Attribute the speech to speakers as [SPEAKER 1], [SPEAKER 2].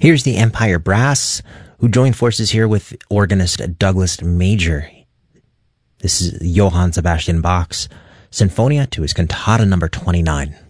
[SPEAKER 1] Here's the Empire Brass, who joined forces here with organist Douglas Major. This is Johann Sebastian Bach's Sinfonia to his Cantata number 29.